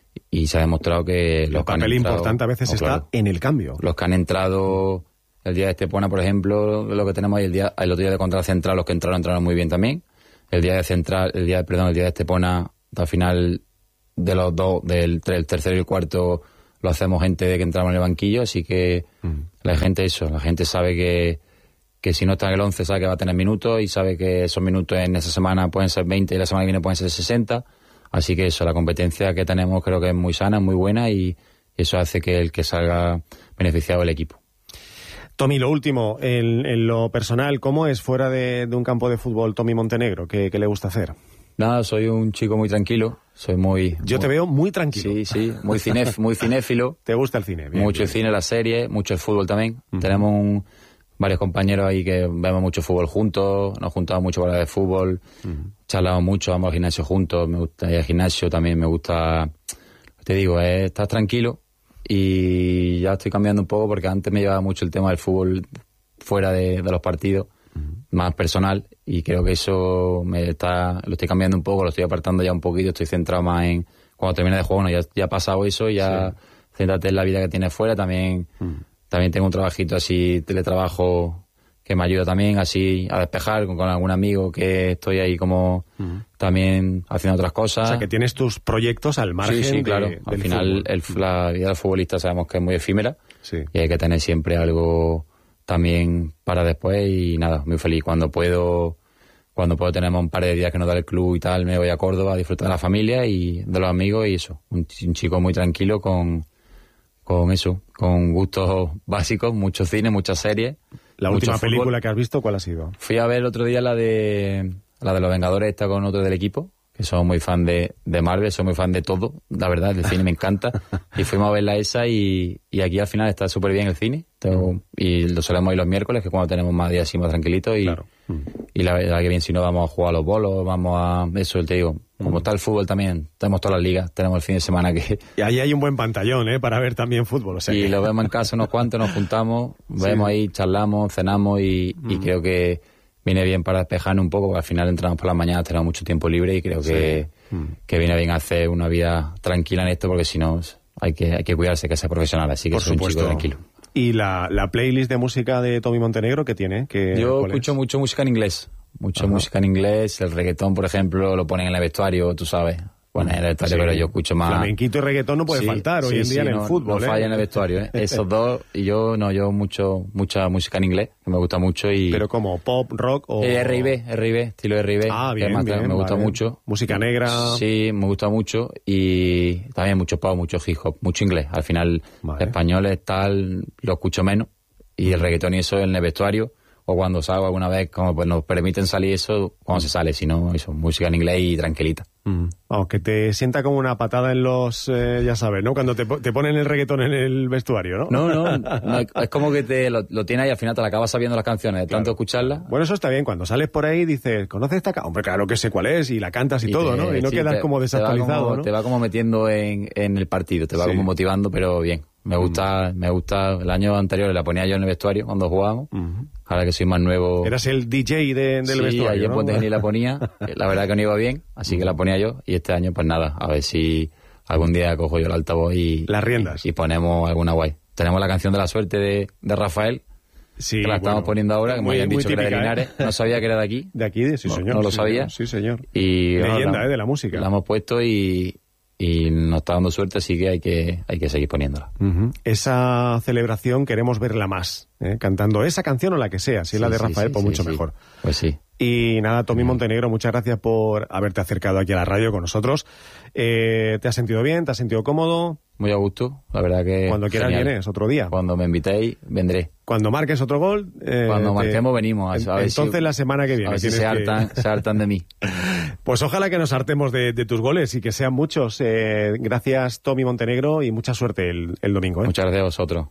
Speaker 8: y se ha demostrado que los
Speaker 7: el papel
Speaker 8: que han entrado,
Speaker 7: importante a veces oh, está claro, en el cambio.
Speaker 8: Los que han entrado el día de Estepona, por ejemplo, lo que tenemos ahí el día, el otro día de contra la Central, los que entraron entraron muy bien también. el día de Central, el día, perdón, el día de Estepona, al final de los dos, del, del tercero y el cuarto, lo hacemos gente de que entramos en el banquillo, así que mm. la gente eso, la gente sabe que, que si no está en el once sabe que va a tener minutos y sabe que esos minutos en esa semana pueden ser veinte y la semana que viene pueden ser sesenta, así que eso, la competencia que tenemos creo que es muy sana, muy buena y eso hace que el que salga beneficiado el equipo.
Speaker 7: Tommy, lo último, en, en lo personal, ¿cómo es fuera de, de un campo de fútbol Tommy Montenegro? ¿Qué, qué le gusta hacer?
Speaker 8: Nada, soy un chico muy tranquilo, soy muy...
Speaker 7: Yo
Speaker 8: muy,
Speaker 7: te veo muy tranquilo.
Speaker 8: Sí, sí, muy, cinef, muy cinéfilo.
Speaker 7: ¿Te gusta el cine? Bien,
Speaker 8: mucho
Speaker 7: bien.
Speaker 8: el cine, las series, mucho el fútbol también. Uh-huh. Tenemos un, varios compañeros ahí que vemos mucho fútbol juntos, nos juntamos mucho para hablar de fútbol, uh-huh. charlamos mucho, vamos al gimnasio juntos, me gusta ir al gimnasio, también me gusta, te digo, es estar tranquilo y ya estoy cambiando un poco porque antes me llevaba mucho el tema del fútbol fuera de, de los partidos, uh-huh. más personal, y creo que eso me está lo estoy cambiando un poco, lo estoy apartando ya un poquito, estoy centrado más en cuando termine de juego, bueno, ya, ya ha pasado eso, ya sí. Céntrate en la vida que tienes fuera, también, uh-huh. también tengo un trabajito así, teletrabajo, que me ayuda también así a despejar con, con algún amigo que estoy ahí como uh-huh. también haciendo otras cosas.
Speaker 7: O sea, que tienes tus proyectos al margen.
Speaker 8: Sí, sí, claro.
Speaker 7: De,
Speaker 8: al final el, la vida del futbolista sabemos que es muy efímera
Speaker 7: sí.
Speaker 8: y hay que tener siempre algo también para después y nada, muy feliz. Cuando puedo cuando puedo tenemos un par de días que nos da el club y tal, me voy a Córdoba a disfrutar de la familia y de los amigos y eso. Un, un chico muy tranquilo con, con eso, con gustos básicos, mucho cine, muchas series.
Speaker 7: ¿La última película que has visto cuál ha sido?
Speaker 8: Fui a ver el otro día la de la de Los Vengadores, esta con otro del equipo, que somos muy fan de, de Marvel, soy muy fan de todo, la verdad, el cine me encanta. Y fuimos a verla esa y, y aquí al final está súper bien el cine. Tengo, y lo solemos ir los miércoles, que es cuando tenemos más días así más tranquilitos. Y, claro. y la verdad que bien, si no vamos a jugar a los bolos, vamos a... Eso, te digo, como está el fútbol también, tenemos todas las ligas, tenemos el fin de semana que...
Speaker 7: Y ahí hay un buen pantallón, ¿eh? Para ver también fútbol. O sea
Speaker 8: y
Speaker 7: que...
Speaker 8: lo vemos en casa unos cuantos, nos juntamos, sí. vemos ahí, charlamos, cenamos y, mm. y creo que viene bien para despejarnos un poco, porque al final entramos por las mañanas, tenemos mucho tiempo libre y creo que, sí. mm. que viene bien hacer una vida tranquila en esto, porque si no hay que, hay que cuidarse, que ser profesional, así que
Speaker 7: por
Speaker 8: soy
Speaker 7: supuesto.
Speaker 8: un chico tranquilo.
Speaker 7: ¿Y la, la playlist de música de Tommy Montenegro qué tiene? ¿Qué,
Speaker 8: Yo escucho es? mucho música en inglés, mucho Ajá. música en inglés, el reggaetón, por ejemplo, lo ponen en el vestuario, tú sabes. Bueno, en el vestuario, sí. pero yo escucho más...
Speaker 7: Flamenquito y reggaetón no puede
Speaker 8: sí,
Speaker 7: faltar hoy
Speaker 8: sí,
Speaker 7: en día
Speaker 8: sí,
Speaker 7: en el
Speaker 8: no,
Speaker 7: fútbol,
Speaker 8: no
Speaker 7: ¿eh?
Speaker 8: falla en el vestuario, ¿eh? Esos dos, y yo, no, yo mucho, mucha música en inglés, que me gusta mucho y...
Speaker 7: ¿Pero como pop, rock o...?
Speaker 8: Eh, R y B, R y B, estilo R y B.
Speaker 7: Ah, bien,
Speaker 8: además,
Speaker 7: bien,
Speaker 8: me gusta
Speaker 7: vale.
Speaker 8: mucho.
Speaker 7: ¿Música negra?
Speaker 8: Sí, me gusta mucho y también mucho pop, mucho hip hop, mucho inglés. Al final, vale. españoles tal, lo escucho menos y el reggaetón y eso en el vestuario o cuando salgo alguna vez, como pues nos permiten salir eso, cuando se sale, si no, eso, música en inglés y tranquilita.
Speaker 7: Mm. Oh, que te sienta como una patada en los, eh, ya sabes, ¿no? Cuando te, te ponen el reggaetón en el vestuario, ¿no?
Speaker 8: No, no, no es como que te lo, lo tienes ahí y al final te la acabas sabiendo las canciones, de claro. tanto escucharlas.
Speaker 7: Bueno, eso está bien, cuando sales por ahí dices, ¿conoces esta canción? Hombre, claro que sé cuál es, y la cantas y, y todo, te, ¿no? Y no sí, quedas te, como desactualizado,
Speaker 8: te como,
Speaker 7: ¿no?
Speaker 8: Te va como metiendo en, en el partido, te va sí. como motivando, pero bien. Me gusta, mm. me gusta, el año anterior la ponía yo en el vestuario cuando jugábamos, mm. ahora que soy más nuevo...
Speaker 7: Eras el D J de, del
Speaker 8: sí,
Speaker 7: vestuario,
Speaker 8: ayer
Speaker 7: ¿no?
Speaker 8: Ponte ni la ponía, la verdad que no iba bien, así que la ponía yo, y este año pues nada, a ver si algún día cojo yo el altavoz y...
Speaker 7: Las riendas.
Speaker 8: Y, y ponemos alguna guay. Tenemos la canción de la suerte de, de Rafael,
Speaker 7: sí,
Speaker 8: que la estamos bueno, poniendo ahora, que me habían dicho típica, que era de Linares, ¿eh? No sabía que era de aquí.
Speaker 7: De aquí, sí
Speaker 8: no,
Speaker 7: señor.
Speaker 8: No lo
Speaker 7: sí,
Speaker 8: sabía.
Speaker 7: Sí señor.
Speaker 8: Y,
Speaker 7: leyenda,
Speaker 8: no, la,
Speaker 7: ¿eh? De la música.
Speaker 8: La hemos puesto y... y nos está dando suerte, así que hay que hay que seguir poniéndola.
Speaker 7: Uh-huh. Esa celebración queremos verla más, ¿eh? Cantando esa canción o la que sea, si es sí, la de Rafael, sí, pues sí, mucho sí. mejor.
Speaker 8: Pues sí.
Speaker 7: Y nada, Tommy uh-huh. Montenegro, muchas gracias por haberte acercado aquí a la radio con nosotros. Eh, ¿Te has sentido bien? ¿Te has sentido cómodo?
Speaker 8: Muy a gusto, la verdad que...
Speaker 7: Cuando quieras
Speaker 8: genial.
Speaker 7: vienes, otro día.
Speaker 8: Cuando me invitéis, vendré.
Speaker 7: Cuando marques otro gol... Eh,
Speaker 8: Cuando marquemos
Speaker 7: te...
Speaker 8: venimos. A, a ver
Speaker 7: Entonces
Speaker 8: si,
Speaker 7: la semana que viene.
Speaker 8: A ver si se, hartan,
Speaker 7: que...
Speaker 8: se hartan de mí.
Speaker 7: Pues ojalá que nos hartemos de, de tus goles y que sean muchos. Eh, gracias, Tommy Montenegro, y mucha suerte el, el domingo. ¿eh?
Speaker 8: Muchas gracias a vosotros.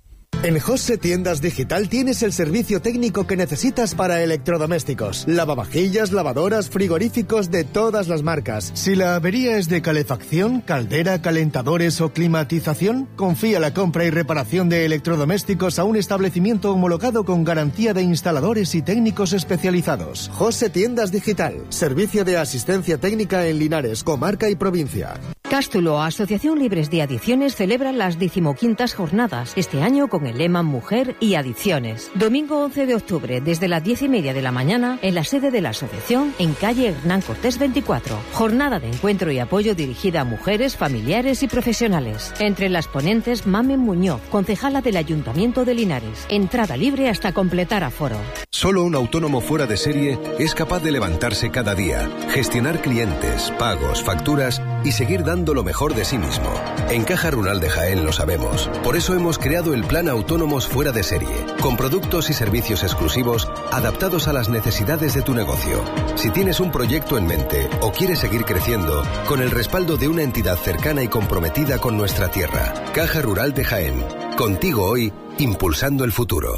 Speaker 6: En José Tiendas Digital tienes el servicio técnico que necesitas para electrodomésticos. Lavavajillas, lavadoras, frigoríficos de todas las marcas. Si la avería es de calefacción, caldera, calentadores o climatización, confía la compra y reparación de electrodomésticos a un establecimiento homologado con garantía de instaladores y técnicos especializados. José Tiendas Digital. Servicio de asistencia técnica en Linares, comarca y provincia.
Speaker 9: Cástulo, Asociación Libres de Adicciones, celebra las decimoquintas jornadas, este año con el lema Mujer y Adicciones. Domingo once de octubre, desde las diez y media de la mañana, en la sede de la asociación, en calle Hernán Cortés veinticuatro. Jornada de encuentro y apoyo dirigida a mujeres, familiares y profesionales. Entre las ponentes, Mamen Muñoz, concejala del Ayuntamiento de Linares. Entrada libre hasta completar aforo.
Speaker 10: Solo un autónomo fuera de serie es capaz de levantarse cada día, gestionar clientes, pagos, facturas y seguir dando lo mejor de sí mismo. En Caja Rural de Jaén lo sabemos. Por eso hemos creado el Plan Autónomos Fuera de Serie, con productos y servicios exclusivos adaptados a las necesidades de tu negocio. Si tienes un proyecto en mente o quieres seguir creciendo, con el respaldo de una entidad cercana y comprometida con nuestra tierra. Caja Rural de Jaén. Contigo hoy, impulsando el futuro.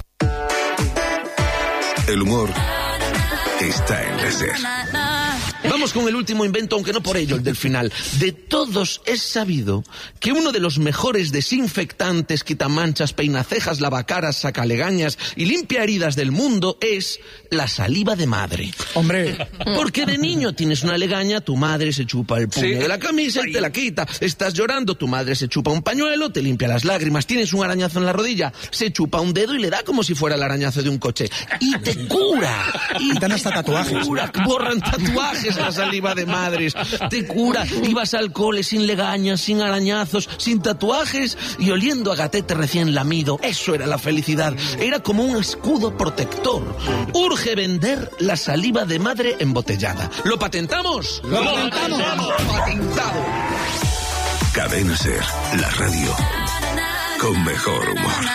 Speaker 11: El humor está en la SER.
Speaker 12: Vamos con el último invento, aunque no por ello el del final. De todos es sabido que uno de los mejores desinfectantes, quitamanchas, peinacejas, lavacaras, sacalegañas y limpia heridas del mundo es la saliva de madre.
Speaker 1: Hombre.
Speaker 12: Porque de niño tienes una legaña, tu madre se chupa el puño ¿Sí? de la camisa y te la quita. Estás llorando, tu madre se chupa un pañuelo, te limpia las lágrimas. Tienes un arañazo en la rodilla, se chupa un dedo y le da como si fuera el arañazo de un coche. Y te cura.
Speaker 1: Y te dan hasta tatuajes.
Speaker 12: Cura, borran tatuajes. La saliva de madres te cura. Ibas al cole sin legañas, sin arañazos, sin tatuajes y oliendo a gatete recién lamido. Eso era la felicidad. Era como un escudo protector. Urge vender la saliva de madre embotellada. ¿Lo patentamos?
Speaker 1: ¡Lo, ¡Lo patentamos! patentamos!
Speaker 12: ¡Patentado!
Speaker 11: Cadena SER, la radio con mejor humor.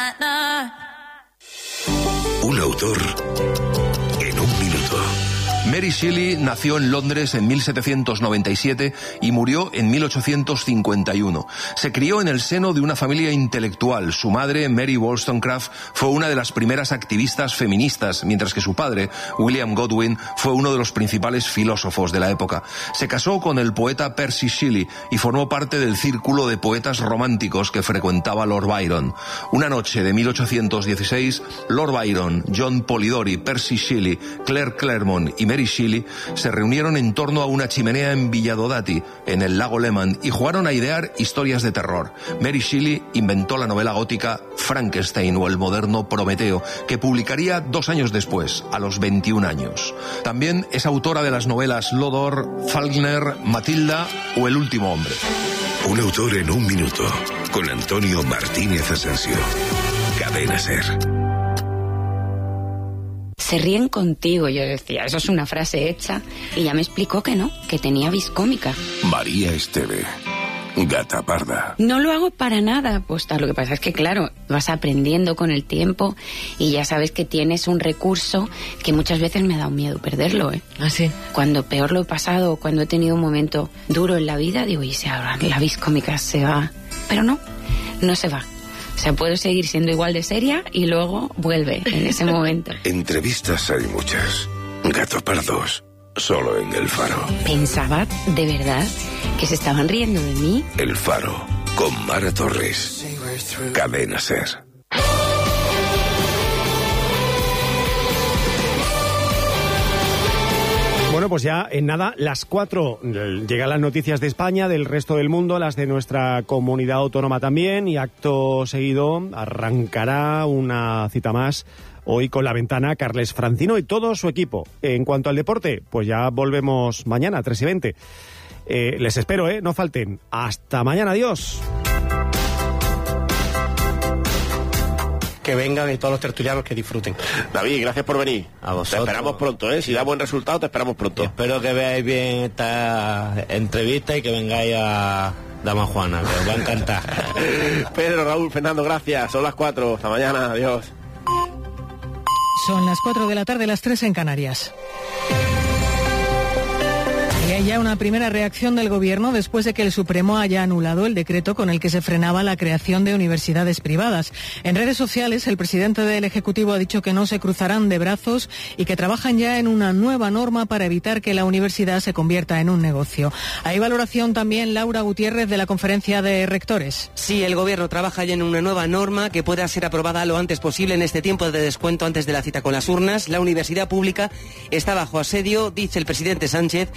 Speaker 11: Un autor en un minuto.
Speaker 13: Mary Shelley nació en Londres en mil setecientos noventa y siete y murió en mil ochocientos cincuenta y uno. Se crió en el seno de una familia intelectual. Su madre, Mary Wollstonecraft, fue una de las primeras activistas feministas, mientras que su padre, William Godwin, fue uno de los principales filósofos de la época. Se casó con el poeta Percy Shelley y formó parte del círculo de poetas románticos que frecuentaba Lord Byron. Una noche de mil ochocientos dieciséis, Lord Byron, John Polidori, Percy Shelley, Claire Claremont y Mary Shelley se reunieron en torno a una chimenea en Villadodati, en el lago Lehmann, y jugaron a idear historias de terror. Mary Shelley inventó la novela gótica Frankenstein o el moderno Prometeo, que publicaría dos años después, a los veintiún años. También es autora de las novelas Lodor, Faulkner, Matilda o El último hombre.
Speaker 11: Un autor en un minuto, con Antonio Martínez Asensio. Cadena SER.
Speaker 14: Se ríen contigo. Yo decía, eso es una frase hecha. Y ya me explicó que no, que tenía vis cómica.
Speaker 11: María Esteve, gata parda.
Speaker 14: No lo hago para nada, pues lo que pasa es que, claro, vas aprendiendo con el tiempo y ya sabes que tienes un recurso que muchas veces me ha dado miedo perderlo, ¿eh?
Speaker 15: ¿Ah, sí?
Speaker 14: Cuando peor lo he pasado, cuando he tenido un momento duro en la vida, digo, y si ahora la vis cómica se va. Pero no, no se va. O sea, puedo seguir siendo igual de seria y luego vuelve en ese momento.
Speaker 11: Entrevistas hay muchas. Gato pardos, solo en El Faro.
Speaker 14: Pensaba, de verdad, que se estaban riendo de mí.
Speaker 11: El Faro, con Mara Torres. Cadena SER.
Speaker 7: Bueno, pues ya en nada, las cuatro llegan las noticias de España, del resto del mundo, las de nuestra comunidad autónoma también, y acto seguido arrancará una cita más hoy con La Ventana, Carles Francino y todo su equipo. En cuanto al deporte, pues ya volvemos mañana, tres y veinte. Eh, les espero, ¿eh? No falten. Hasta mañana, adiós.
Speaker 16: Que vengan y todos los tertulianos que disfruten.
Speaker 17: David, gracias por venir.
Speaker 16: A vosotros.
Speaker 17: Te esperamos pronto, ¿eh? Si da buen resultado, te esperamos pronto.
Speaker 16: Y espero que veáis bien esta entrevista y que vengáis a Dama Juana, que os va a encantar.
Speaker 17: Pedro, Raúl, Fernando, gracias. Son las cuatro. Hasta mañana. Adiós.
Speaker 15: Son las cuatro de la tarde, las tres en Canarias. Y hay ya una primera reacción del Gobierno después de que el Supremo haya anulado el decreto con el que se frenaba la creación de universidades privadas. En redes sociales, el presidente del Ejecutivo ha dicho que no se cruzarán de brazos y que trabajan ya en una nueva norma para evitar que la universidad se convierta en un negocio. Hay valoración también, Laura Gutiérrez, de la Conferencia de Rectores.
Speaker 18: Sí, el Gobierno trabaja ya en una nueva norma que pueda ser aprobada lo antes posible en este tiempo de descuento antes de la cita con las urnas. La universidad pública está bajo asedio, dice el presidente Sánchez, y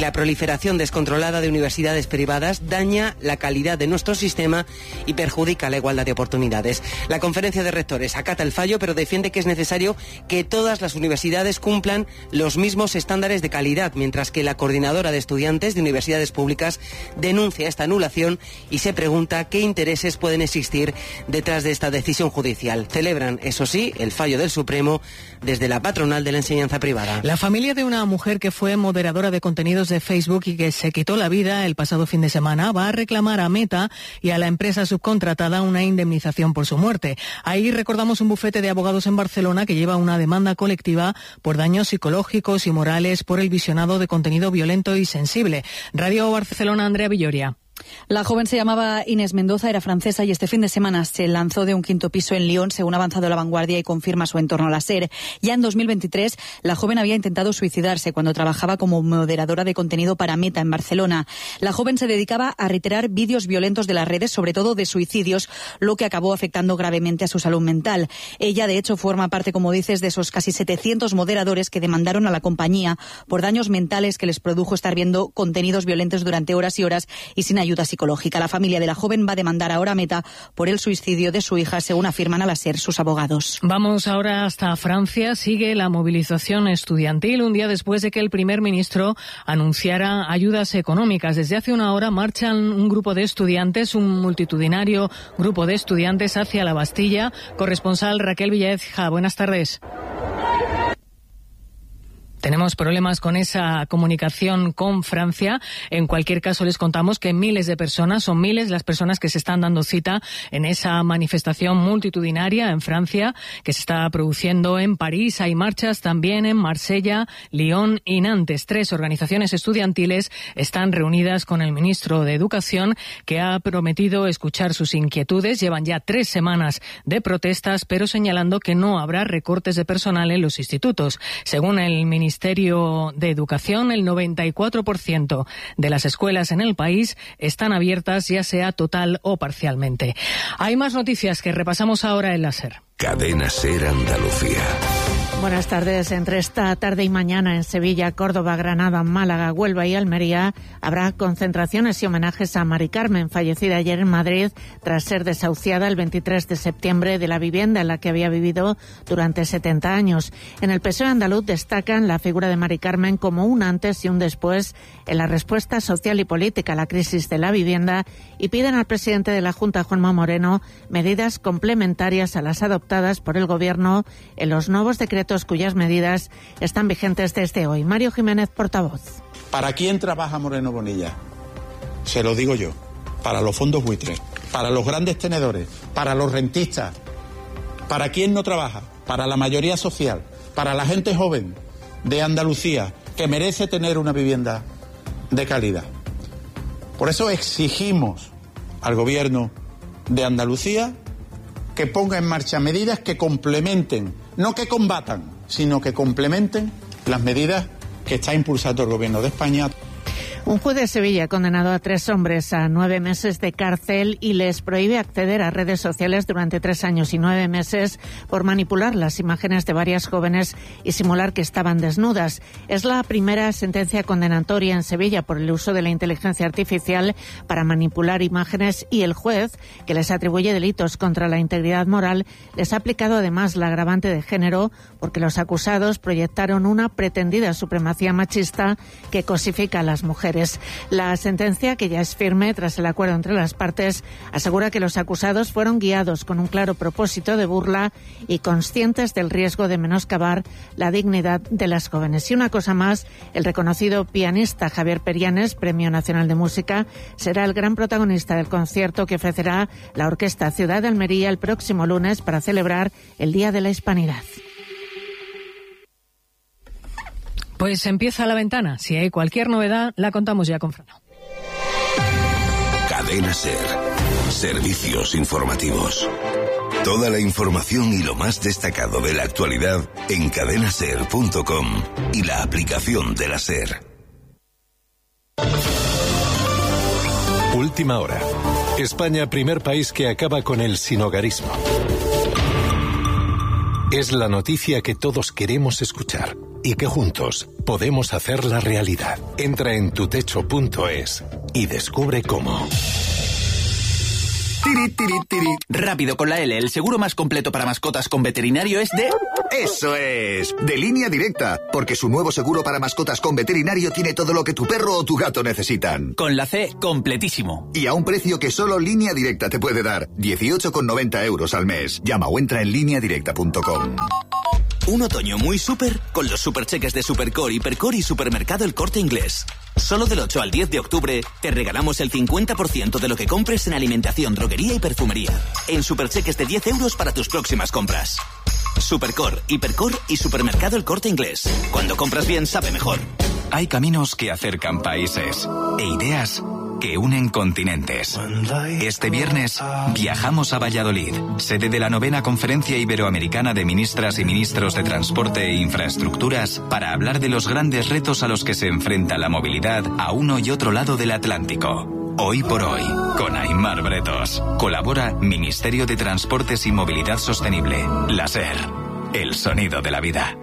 Speaker 18: la proliferación descontrolada de universidades privadas daña la calidad de nuestro sistema y perjudica la igualdad de oportunidades. La Conferencia de Rectores acata el fallo, pero defiende que es necesario que todas las universidades cumplan los mismos estándares de calidad, mientras que la Coordinadora de Estudiantes de Universidades Públicas denuncia esta anulación y se pregunta qué intereses pueden existir detrás de esta decisión judicial. Celebran, eso sí, el fallo del Supremo desde la patronal de la enseñanza privada.
Speaker 15: La familia de una mujer que fue moderadora de contenidos de Facebook y que se quitó la vida el pasado fin de semana va a reclamar a Meta y a la empresa subcontratada una indemnización por su muerte. Ahí recordamos un bufete de abogados en Barcelona que lleva una demanda colectiva por daños psicológicos y morales por el visionado de contenido violento y sensible. Radio Barcelona, Andrea Villoria.
Speaker 19: La joven se llamaba Inés Mendoza, era francesa y este fin de semana se lanzó de un quinto piso en Lyon, según ha avanzado La Vanguardia y confirma su entorno a la SER. Ya en dos mil veintitrés, la joven había intentado suicidarse cuando trabajaba como moderadora de contenido para Meta en Barcelona. La joven se dedicaba a reiterar vídeos violentos de las redes, sobre todo de suicidios, lo que acabó afectando gravemente a su salud mental. Ella, de hecho, forma parte, como dices, de esos casi setecientos moderadores que demandaron a la compañía por daños mentales que les produjo estar viendo contenidos violentos durante horas y horas y sin ayuda psicológica. La familia de la joven va a demandar ahora a Meta por el suicidio de su hija, según afirman a la SER sus abogados.
Speaker 15: Vamos ahora hasta Francia. Sigue la movilización estudiantil un día después de que el primer ministro anunciara ayudas económicas. Desde hace una hora marchan un grupo de estudiantes, un multitudinario grupo de estudiantes hacia la Bastilla. Corresponsal Raquel Villaezja, buenas tardes. Tenemos problemas con esa comunicación con Francia. En cualquier caso, les contamos que miles de personas, son miles las personas que se están dando cita en esa manifestación multitudinaria en Francia que se está produciendo en París. Hay marchas también en Marsella, Lyon y Nantes. Tres organizaciones estudiantiles están reunidas con el ministro de Educación, que ha prometido escuchar sus inquietudes. Llevan ya tres semanas de protestas, pero señalando que no habrá recortes de personal en los institutos. Según el ministro Ministerio de Educación, el noventa y cuatro por ciento de las escuelas en el país están abiertas, ya sea total o parcialmente. Hay más noticias que repasamos ahora en la SER.
Speaker 11: Cadena SER Andalucía.
Speaker 20: Buenas tardes. Entre esta tarde y mañana en Sevilla, Córdoba, Granada, Málaga, Huelva y Almería habrá concentraciones y homenajes a Mari Carmen, fallecida ayer en Madrid tras ser desahuciada el veintitrés de septiembre de la vivienda en la que había vivido durante setenta años. En el P S O E andaluz destacan la figura de Mari Carmen como un antes y un después en la respuesta social y política a la crisis de la vivienda y piden al presidente de la Junta, Juanma Moreno, medidas complementarias a las adoptadas por el Gobierno en los nuevos decretos cuyas medidas están vigentes desde hoy. Mario Jiménez, portavoz.
Speaker 21: ¿Para quién trabaja Moreno Bonilla? Se lo digo yo. Para los fondos buitres, para los grandes tenedores, para los rentistas. ¿Para quién no trabaja? Para la mayoría social, para la gente joven de Andalucía que merece tener una vivienda de calidad. Por eso exigimos al Gobierno de Andalucía que ponga en marcha medidas que complementen, no que combatan, sino que complementen las medidas que está impulsando el Gobierno de España.
Speaker 20: Un juez de Sevilla ha condenado a tres hombres a nueve meses de cárcel y les prohíbe acceder a redes sociales durante tres años y nueve meses por manipular las imágenes de varias jóvenes y simular que estaban desnudas. Es la primera sentencia condenatoria en Sevilla por el uso de la inteligencia artificial para manipular imágenes y el juez, que les atribuye delitos contra la integridad moral, les ha aplicado además la agravante de género porque los acusados proyectaron una pretendida supremacía machista que cosifica a las mujeres. La sentencia, que ya es firme tras el acuerdo entre las partes, asegura que los acusados fueron guiados con un claro propósito de burla y conscientes del riesgo de menoscabar la dignidad de las jóvenes. Y una cosa más, el reconocido pianista Javier Perianes, Premio Nacional de Música, será el gran protagonista del concierto que ofrecerá la Orquesta Ciudad de Almería el próximo lunes para celebrar el Día de la Hispanidad.
Speaker 15: Pues empieza La Ventana. Si hay cualquier novedad, la contamos ya con Fernando.
Speaker 11: Cadena SER. Servicios informativos. Toda la información y lo más destacado de la actualidad en cadena ser punto com y la aplicación de la SER.
Speaker 22: Última hora. España, primer país que acaba con el sinhogarismo.
Speaker 2: Es la noticia que todos queremos escuchar y que juntos podemos hacerla realidad. Entra en tutecho punto es y descubre cómo.
Speaker 22: Tiri, tiri, tiri. Rápido con la L, el seguro más completo para mascotas con veterinario es de...
Speaker 23: ¡Eso es! De Línea Directa, porque su nuevo seguro para mascotas con veterinario tiene todo lo que tu perro o tu gato necesitan.
Speaker 22: Con la C, completísimo.
Speaker 23: Y a un precio que solo Línea Directa te puede dar, dieciocho con noventa euros al mes. Llama o entra en línea directa punto com.
Speaker 22: Un otoño muy súper con los supercheques de Supercore, Hipercore y Supermercado El Corte Inglés. Solo del ocho al diez de octubre te regalamos el cincuenta por ciento de lo que compres en alimentación, droguería y perfumería. En supercheques de diez euros para tus próximas compras. Supercore, Hipercore y Supermercado El Corte Inglés. Cuando compras bien, sabe mejor.
Speaker 5: Hay caminos que acercan países e ideas que unen continentes. Este viernes viajamos a Valladolid, sede de la novena Conferencia Iberoamericana de Ministras y Ministros de Transporte e Infraestructuras, para hablar de los grandes retos a los que se enfrenta la movilidad a uno y otro lado del Atlántico. Hoy por hoy, con Aimar Bretos. Colabora Ministerio de Transportes y Movilidad Sostenible. La SER, el sonido de la vida.